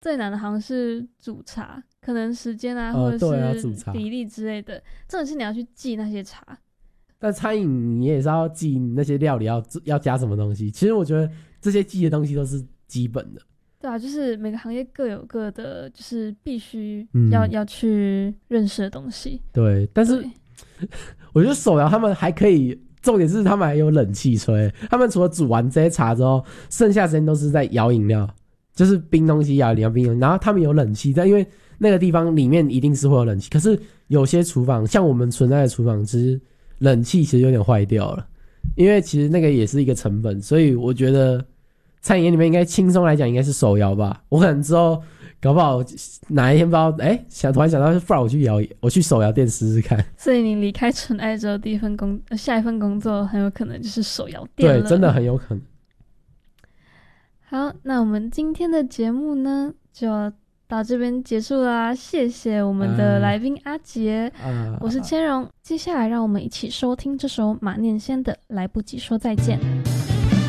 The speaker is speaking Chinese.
最难的好像是煮茶，可能时间啊，或对啊， 者是煮茶比例之类的，真的是你要去记那些茶。 但餐饮你也是要记那些料理要加什么东西。其实我觉得这些记的东西都是基本的。 对啊，就是每个行业各有各的，就是必须嗯要去认识的东西。 对，但是对我觉得手摇他们还可以，重点是他们还有冷气吹。他们除了煮完这些茶之后，剩下时间都是在摇饮料，就是冰东西摇饮料冰东西。然后他们有冷气，但因为那个地方里面一定是会有冷气，可是有些厨房像我们存在的厨房，其实冷气其实有点坏掉了，因为其实那个也是一个成本，所以我觉得餐饮业里面应该轻松来讲应该是手摇吧。我可能之后搞不好哪一天不知道，突然想到，不然我去手摇店试试看。 所以你离开纯爱之后，下一份工作很有可能就是手摇店了。 对，真的很有可能。 好，那我们今天的节目呢，就到这边结束啦。谢谢我们的来宾阿杰，我是千荣。接下来让我们一起收听这首马念先的《来不及说再见》。